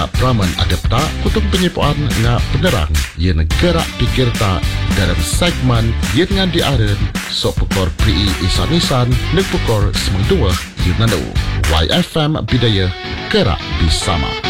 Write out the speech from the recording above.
Praman adapta kutub penyipuan nga penerang yang gerak pikir tak dalam segmen yang dengan diaren sok pukor pri isan-isan nek pukor semang dua yunanu YFM Bidaya Gerak Bersama.